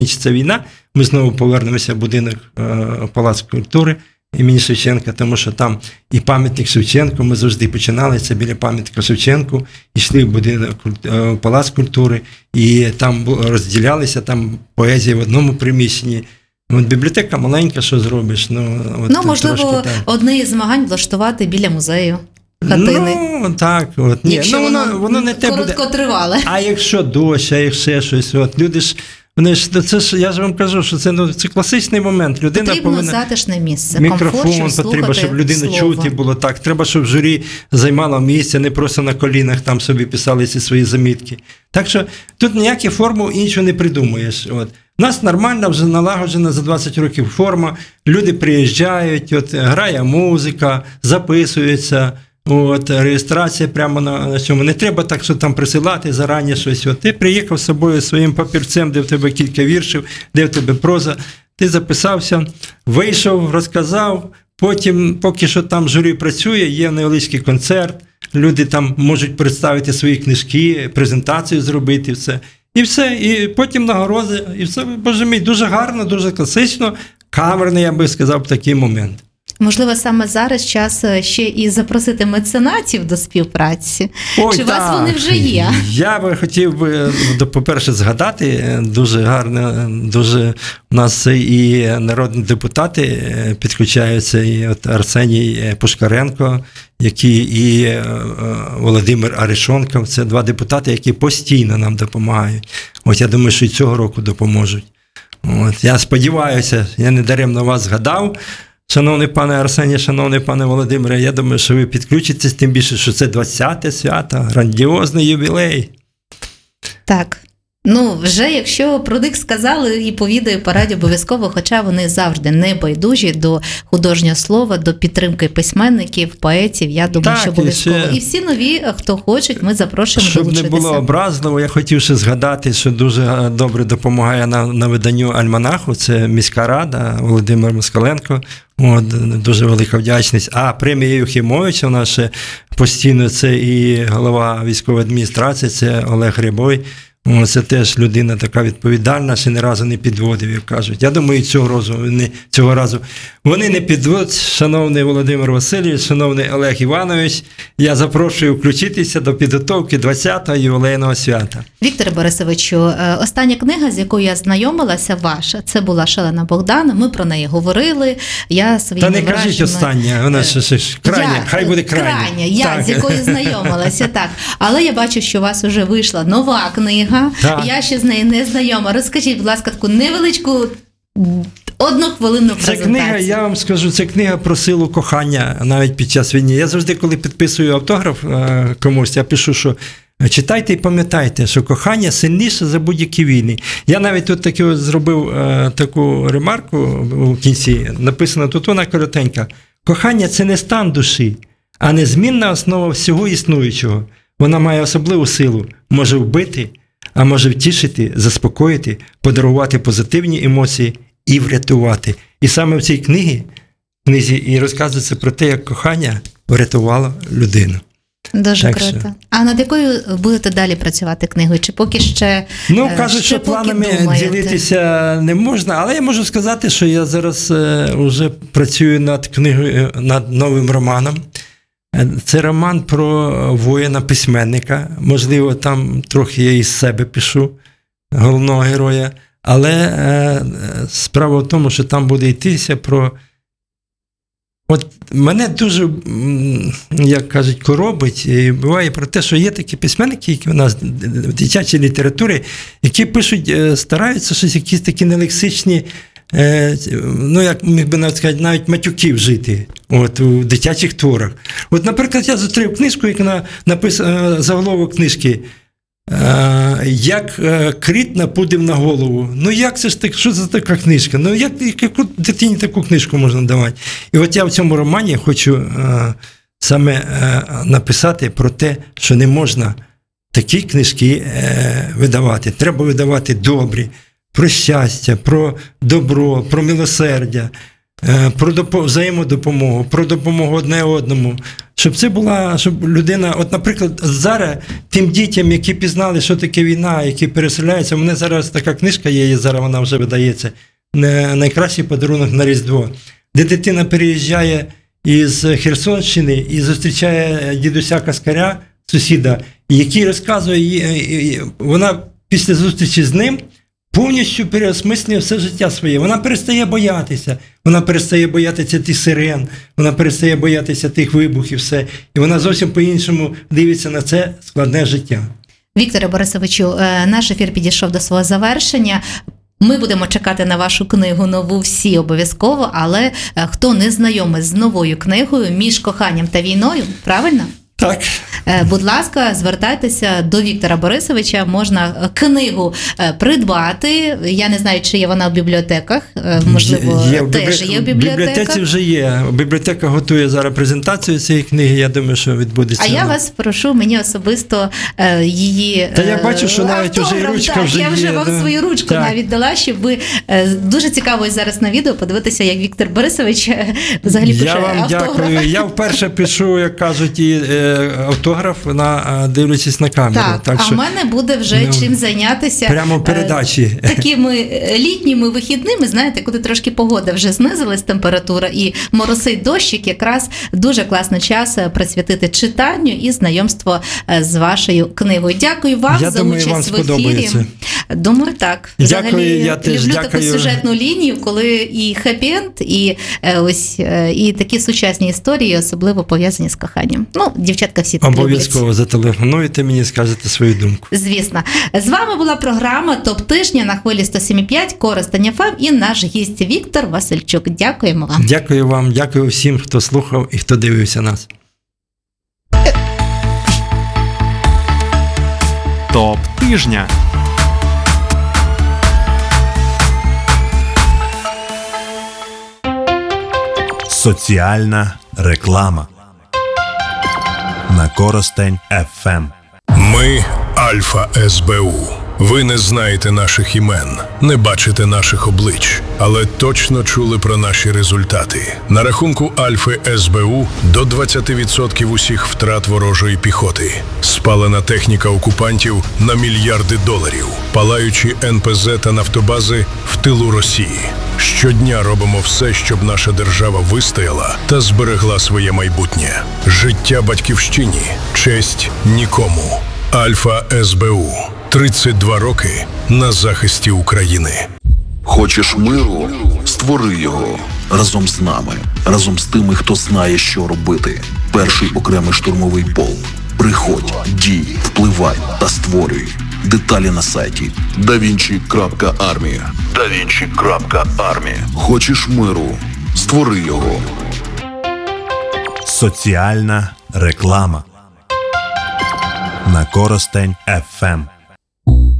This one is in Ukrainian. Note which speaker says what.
Speaker 1: закінчиться війна, ми знову повернемося в будинок Палац культури імені Шевченка, тому що там і пам'ятник Шевченку, ми завжди починали, це біля пам'ятника Шевченку, йшли в будинок Палац культури, і там розділялися, там поезія в одному приміщенні. От бібліотека маленька, що зробиш?
Speaker 2: Можливо, трошки, одне із змагань влаштувати біля музею хатини.
Speaker 1: Так. Ні.
Speaker 2: Якщо
Speaker 1: воно не те буде.
Speaker 2: Короткотривале.
Speaker 1: А якщо дощ, а якщо щось, люди ж, це ж, я ж вам кажу, що це класичний момент. Людина
Speaker 2: потрібно затишне місце,
Speaker 1: мікрофон потрібно, щоб людину чути було так. Треба, щоб журі займало місце, не просто на колінах там собі писали ці свої замітки. Так що тут ніякі форму іншого не придумаєш. У нас нормальна, вже налагоджена за 20 років форма, люди приїжджають, грає музика, записується, реєстрація прямо на цьому. Не треба так, що там присилати зарані щось. Ти приїхав з собою своїм папірцем, де в тебе кілька віршів, де в тебе проза, ти записався, вийшов, розказав, потім, поки що там журі працює, є невеличкий концерт, люди там можуть представити свої книжки, презентацію зробити, все. І все, і потім нагороди, і все, боже мій, дуже гарно, дуже класично, камерний, я би сказав, такий момент.
Speaker 2: Можливо, саме зараз час ще і запросити меценатів до співпраці. Чи у вас вони вже є?
Speaker 1: Я би хотів, по-перше, згадати, дуже гарно, дуже у нас і народні депутати підключаються, і Арсеній Пушкаренко, і Володимир Арешонков. Це два депутати, які постійно нам допомагають. Я думаю, що і цього року допоможуть. Я сподіваюся, я не даремно вас згадав. Шановний пане Арсеній, шановний пане Володимире, я думаю, що ви підключитесь, тим більше, що це 20-те свято, грандіозний ювілей.
Speaker 2: Так. Вже якщо про них сказали і по відео, і по радіо обов'язково, хоча вони завжди не байдужі до художнього слова, до підтримки письменників, поетів, я думаю, що обов'язково. І всі нові, хто хочуть, ми запрошуємо долучитися.
Speaker 1: Щоб не було образливо, я хотів ще згадати, що дуже добре допомагає на виданню альманаху, це міська рада, Володимир Москаленко, дуже велика вдячність. А премія Юхимовича у нас ще постійно, це і голова військової адміністрації, це Олег Рябой. Це теж людина така відповідальна, ще ні разу не підводив, як кажуть. Я думаю, цього разу вони не підводять. Шановний Володимир Васильович, шановний Олег Іванович, я запрошую включитися до підготовки 20-го ювілейного свята.
Speaker 2: Вікторе Борисовичу, остання книга, з якою я знайомилася, ваша, це була «Шалена Богдана», ми про неї говорили.
Speaker 1: Та не кажіть остання, вона ще крайня, хай буде крайня.
Speaker 2: Крайня, з якою знайомилася, так. Але я бачу, що у вас вже вийшла нова книга. Так. Я ще з нею не знайома. Розкажіть, будь ласка, таку невеличку однохвилинну презентацію.
Speaker 1: Це книга, я вам скажу, це книга про силу кохання навіть під час війни. Я завжди, коли підписую автограф комусь, я пишу, що читайте і пам'ятайте, що кохання сильніше за будь-які війни. Я навіть тут зробив таку ремарку у кінці, написано тут вона коротенька. Кохання – це не стан душі, а незмінна основа всього існуючого. Вона має особливу силу, може вбити, а може втішити, заспокоїти, подарувати позитивні емоції і врятувати. І саме в цій книзі і розказується про те, як кохання врятувало людину.
Speaker 2: Дуже так круто. Що... А над якою будете далі працювати книгою? Чи поки ще
Speaker 1: кажуть, що планами ділитися не можна, але я можу сказати, що я зараз вже працюю над книгою, над новим романом. Це роман про воїна-письменника. Можливо, там трохи я із себе пишу, головного героя. Але справа в тому, що там буде йтися про... мене дуже, як кажуть, коробить, і буває про те, що є такі письменники, які у нас в дитячій літературі, які пишуть, стараються щось, якісь такі нелексичні, як міг би навіть матюків жити у дитячих творах. Наприклад, я зустрів книжку, яка написана, заголовок книжки «Як кріт напудив на голову». Як це ж так, що це така книжка? Яку дитині таку книжку можна давати? І я в цьому романі хочу саме написати про те, що не можна такі книжки видавати. Треба видавати добрі, про щастя, про добро, про милосердя, про взаємодопомогу, про допомогу одне одному, щоб це була, щоб людина, от, наприклад, зараз тим дітям, які пізнали, що таке війна, які переселяються, у мене зараз така книжка є, і зараз вона вже видається, «Найкращий подарунок на Різдво», де дитина переїжджає із Херсонщини і зустрічає дідуся Каскаря, сусіда, який розказує, вона після зустрічі з ним повністю переосмислює все життя своє. Вона перестає боятися. Вона перестає боятися тих сирен, вона перестає боятися тих вибухів, все. І вона зовсім по-іншому дивиться на це складне життя.
Speaker 2: Вікторе Борисовичу, наш ефір підійшов до свого завершення. Ми будемо чекати на вашу книгу нову всі обов'язково, але хто не знайомий з новою книгою «Між коханням та війною», правильно?
Speaker 1: Так.
Speaker 2: Будь ласка, звертайтеся до Віктора Борисовича, можна книгу придбати. Я не знаю, чи є вона в бібліотеках, можливо, теж є в бібліотеках.
Speaker 1: В бібліотеці вже є. Бібліотека готує зараз презентацію цієї книги, я думаю, що відбудеться.
Speaker 2: А я вас прошу, мені особисто її
Speaker 1: Та я бачу, що навіть уже і ручка вже є.
Speaker 2: Я вже вам свою ручку навіть дала, щоб ви дуже цікаво зараз на відео подивитися, як Віктор Борисович взагалі пише автограф.
Speaker 1: Я вам дякую. Я вперше пишу, як кажуть, і автограф, дивлячись на камеру.
Speaker 2: Так, а в мене буде вже чим зайнятися.
Speaker 1: Прямо в передачі.
Speaker 2: Такими літніми вихідними, знаєте, коли трошки погода вже знизилась, температура, і моросить дощик, якраз дуже класний час присвятити читанню і знайомству з вашою книгою. Дякую вам за участь в ефірі. Думаю, так. Взагалі,
Speaker 1: я теж
Speaker 2: люблю таку сюжетну лінію, коли і хеппі-енд, і такі сучасні історії, особливо пов'язані з коханням. Ну, дівчатка всі так люблять.
Speaker 1: Обов'язково зателефонуєте мені, скажете свою думку.
Speaker 2: Звісно. З вами була програма «Топ тижня» на хвилі 107,5 Коростень ФМ і наш гість Віктор Васильчук. Дякуємо вам.
Speaker 1: Дякую вам, дякую всім, хто слухав і хто дивився нас.
Speaker 3: Топ тижня.
Speaker 4: Соціальна реклама на Коростень ФМ.
Speaker 5: Ми Альфа СБУ. Ви не знаєте наших імен, не бачите наших облич, але точно чули про наші результати. На рахунку Альфи СБУ до 20% усіх втрат ворожої піхоти. Спалена техніка окупантів на мільярди доларів. Палаючі НПЗ та нафтобази в тилу Росії. Щодня робимо все, щоб наша держава вистояла та зберегла своє майбутнє. Життя батьківщині, честь нікому. Альфа СБУ. 32 роки на захисті України.
Speaker 6: Хочеш миру? Створи його. Разом з нами. Разом з тими, хто знає, що робити. Перший окремий штурмовий полк. Приходь, дій, впливай та створюй. Деталі на сайті davinci.army. davinci.army. Хочеш миру? Створи його.
Speaker 4: Соціальна реклама на Коростень ФМ.